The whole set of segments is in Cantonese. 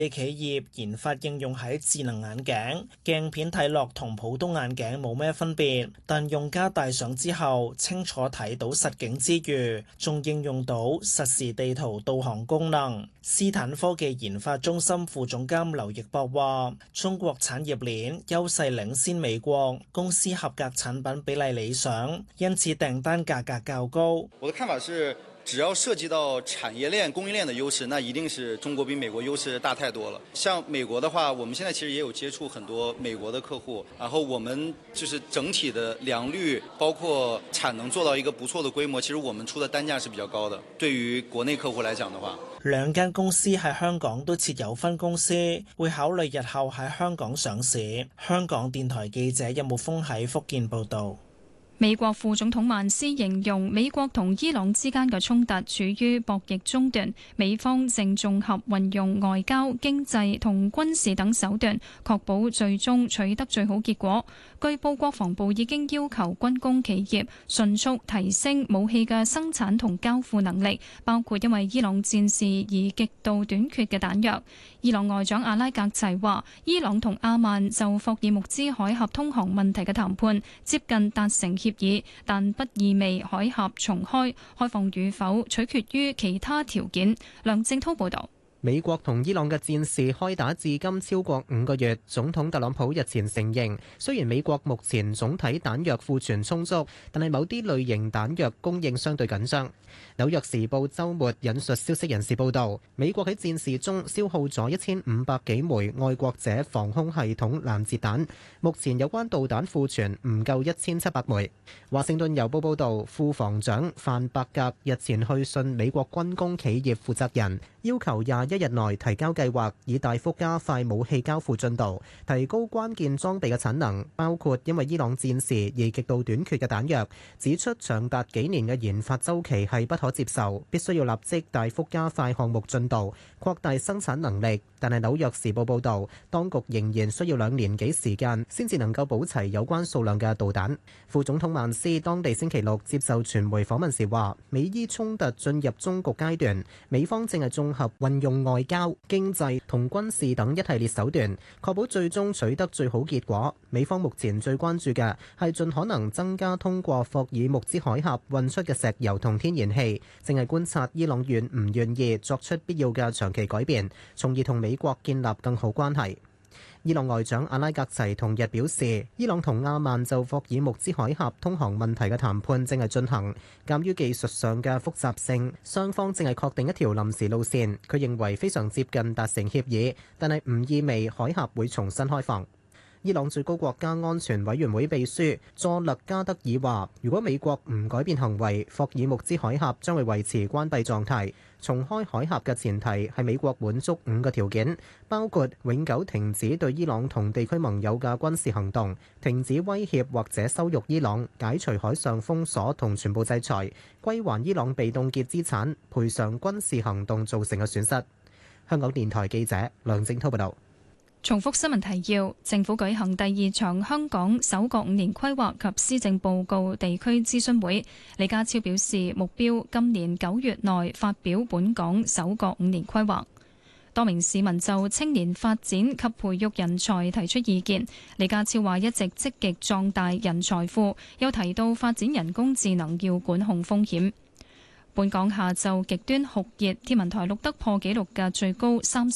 企業研發應用喺智能眼鏡，鏡片睇落同普通眼鏡冇咩分別，但用家戴上之後清楚睇到實景之餘，仲應用到實時地圖導航功能。斯坦科技研發中心副總監劉奕博話：中國產業鏈優勢領先美國，公司合格產品比例理想，因此訂單價格較高。 我的看法是，只要涉及到產業鏈、供應鏈的優勢，那一定是中國比美國優勢大太多了。像美國的話，我們現在其實也有接觸很多美國的客戶，然後我們就是整體的良率，包括產能做到一個不錯的規模，其實我們出的單價是比較高的。對於國內客戶來講的話， 兩間公司喺香港都設有分公司，會考慮日後喺香港上市。香港電台記者任木峰喺福建報道。 美國副總統曼斯形容美國同伊朗之間嘅衝突處於博弈中段，美方正綜合運用外交、經濟同軍事等手段，確保最終取得最好結果。據報，國防部已經要求軍工企業迅速提升武器嘅生產同交付能力，包括因為伊朗戰事而極度短缺嘅彈藥。伊朗外長阿拉格齊話，伊朗同阿曼就霍爾木茲海峽通航問題嘅談判接近達成協議，但不意味海峽重開，開放與否取決於其他條件。梁正滔報導。 美國同伊朗嘅戰事開打至今超過5個月，總統特朗普日前承認，雖然美國目前總體彈藥庫存充足，但係某啲類型彈藥供應相對緊張。紐約時報週末引述消息人士報導，美國喺戰事中消耗咗1500幾枚愛國者防空系統攔截彈，目前有關導彈庫存唔夠1700枚。華盛頓郵報報導，副防長范伯格日前去信美國軍工企業負責人，要求21日內提交計劃，以大幅加快武器交付進度，提高關鍵裝備嘅產能，包括因為伊朗戰事而極度短缺嘅彈藥。指出長達幾年嘅研發週期係不可接受，必須要立即大幅加快項目進度，擴大生產能力。但係紐約時報報導，當局仍然需要2年幾時間先至能夠補齊有關數量嘅導彈。副總統曼斯當地星期六接受傳媒訪問時話，美伊衝突進入終局階段，美方正係綜合運用外交、經濟同軍事等一系列手段，確保最終取得最好結果。美方目前最關注嘅係盡可能增加通過霍爾木茲海峽運出嘅石油同天然氣，正係觀察伊朗願唔願意作出必要嘅長期改變，從而同美國建立更好關係。伊朗外長阿拉格齊同日表示，伊朗同阿曼就霍爾木茲海峽通航問題嘅談判正係進行，鑑於技術上嘅複雜性，雙方正係確定一條臨時路線。佢認為非常接近達成協議，但係唔意味海峽會重新開放。伊朗最高國家安全委員會秘書佐勒加德爾話，如果美國唔改變行為，霍爾木茲海峽將會維持關閉狀態。重開海峽嘅前提係美國滿足5個條件，包括永久停止對伊朗同地區盟友嘅軍事行動，停止威脅或者羞辱伊朗，解除海上封鎖同全部制裁，歸還伊朗被凍結資產，賠償軍事行動造成嘅損失。香港電台記者梁正滔報導。 重複新聞提要：政府舉行第2場香港首個5年規劃及施政報告地區諮詢會。李家超表示，目標今年9月內發表本港首個5年規劃。多名市民就青年發展及培育人才提出意見。李家超話一直積極壯大人才庫，又提到發展人工智能要管控風險。本港下晝極端酷熱，天文台錄得破紀錄嘅最高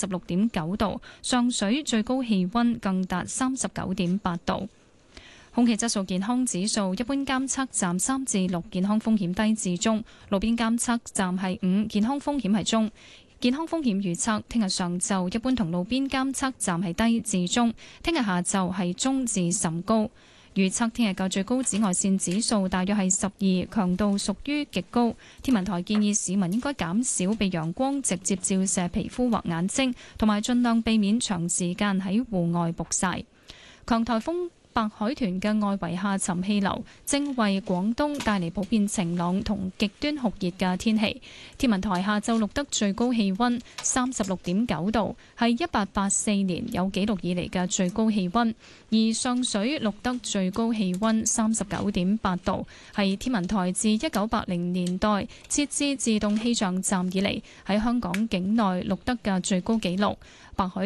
36.9度，上水最高氣溫更達39.8度。空氣質素健康指數，一般監測站3至6，健康風險低至中；路邊監測站係5，健康風險係中。健康風險預測，聽日上晝一般同路邊監測站係低至中，聽日下晝係中至甚高。預測聽日嘅最高紫外線指數大約係12，強度屬於極高。天文台建議市民應該減少被陽光直接照射皮膚或眼睛，同埋盡量避免長時間喺戶外曝曬。強颱風白海豚嘅外圍下沉氣流正為廣東帶嚟普遍晴朗同極端酷熱嘅天氣。天文台下晝錄得最高氣溫36.9度，係1884年有紀錄以嚟嘅最高氣溫。而上水錄得最高氣溫39.8度，係天文台自1980年代設置自動氣象站以嚟喺香港境內錄得嘅最高紀錄。白海